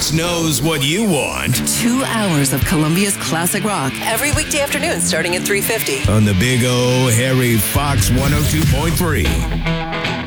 Fox knows what you want 2 hours of Columbia's classic rock every weekday afternoon starting at 3:50 on the Big O Harry Fox 102.3.